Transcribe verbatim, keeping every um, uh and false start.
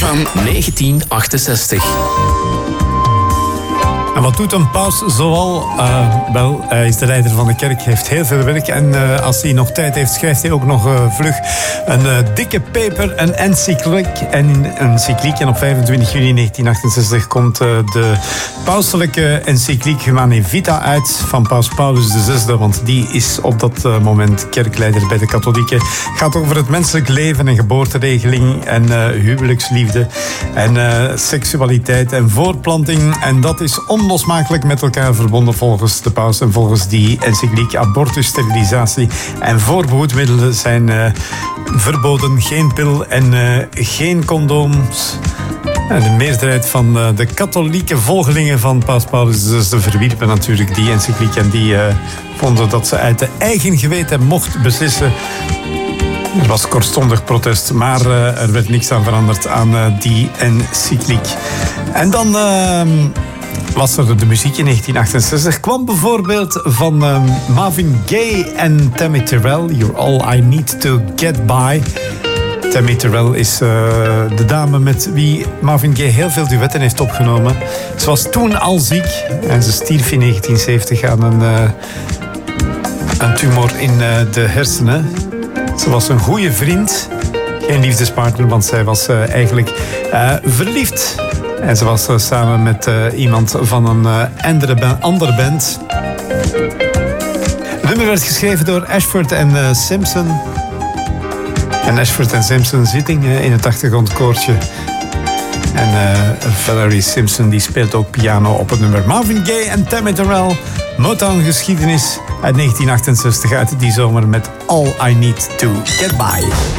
van negentien achtenzestig. En wat doet een paus zoal? Uh, wel, hij is de leider van de kerk, heeft heel veel werk. En uh, als hij nog tijd heeft, schrijft hij ook nog uh, vlug een uh, dikke paper, een encycliek. En een encycliek. En op vijfentwintig juni negentien achtenzestig komt uh, de pauselijke encycliek Humanae Vitae uit van paus Paulus de zesde. Want die is op dat uh, moment kerkleider bij de katholieken. Het gaat over het menselijk leven en geboorteregeling en uh, huwelijksliefde en uh, seksualiteit en voorplanting. En dat is on onlosmakelijk met elkaar verbonden volgens de paus en volgens die encycliek. Abortus, sterilisatie en voorbehoedmiddelen zijn uh, verboden. Geen pil en uh, geen condooms. En de meerderheid van uh, de katholieke volgelingen van paus Paulus dus de verwierpen natuurlijk die encycliek. En die uh, vonden dat ze uit de eigen geweten mocht beslissen. Er was kortstondig protest, maar uh, er werd niks aan veranderd aan uh, die encycliek. En dan Uh, was er de muziek in negentien achtenzestig. Kwam bijvoorbeeld van um, Marvin Gaye en Tammy Terrell. You're All I Need To Get By. Tammy Terrell is uh, de dame met wie Marvin Gaye heel veel duetten heeft opgenomen. Ze was toen al ziek en ze stierf in negentien zeventig aan een, uh, een tumor in uh, de hersenen. Ze was een goede vriend. Geen liefdespartner, want zij was uh, eigenlijk uh, verliefd. En ze was uh, samen met uh, iemand van een uh, andere, ba- andere band. Het nummer werd geschreven door Ashford en uh, Simpson. En Ashford en Simpson zitten uh, in het achtergrondkoortje. En uh, Valerie Simpson die speelt ook piano op het nummer. Marvin Gaye en Tammy Terrell. Motown geschiedenis uit negentien achtenzestig uit die zomer met All I Need To Get By.